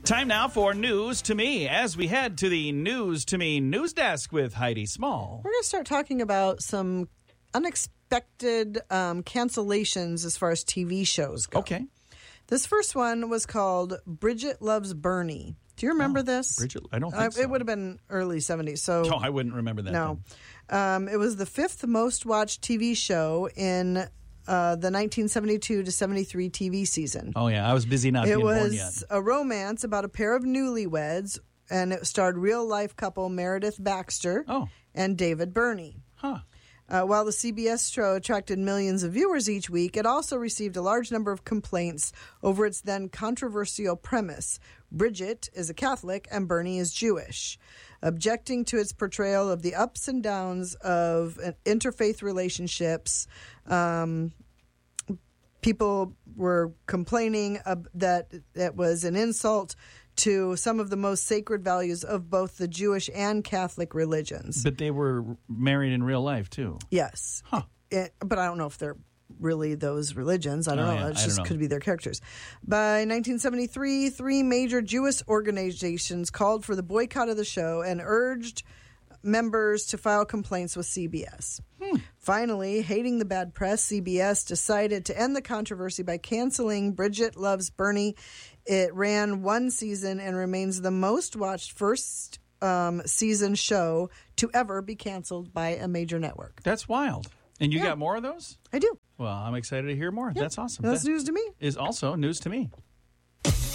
Time now for News to Me as we head to the News to Me news desk with Heidi Small. We're going to start talking about some unexpected cancellations as far as TV shows go. Okay. This first one was called Bridget Loves Bernie. Do you remember this? Bridget, I don't think so. It would have been early 70s. So No, I wouldn't remember that. No. It was the fifth most watched TV show in the 1972 to 73 TV season. Oh, yeah. I was busy not being born yet. It was a romance about a pair of newlyweds, and it starred real-life couple Meredith Baxter and David Burney. Huh. While the CBS show attracted millions of viewers each week, it also received a large number of complaints over its then controversial premise. Bridget is a Catholic and Bernie is Jewish. Objecting to its portrayal of the ups and downs of interfaith relationships, people were complaining that it was an insult to some of the most sacred values of both the Jewish and Catholic religions. But they were married in real life, too. Yes. Huh. But I don't know if they're really those religions. I don't know. Yeah. It just could be their characters. By 1973, three major Jewish organizations called for the boycott of the show and urged members to file complaints with CBS. Finally, hating the bad press, CBS decided to end the controversy by canceling Bridget Loves Bernie. It ran one season and remains the most watched first season show to ever be canceled by a major network. That's wild. And you got more of those? I do. Well, I'm excited to hear more. Yep. That's awesome. That's news to me. Is also news to me.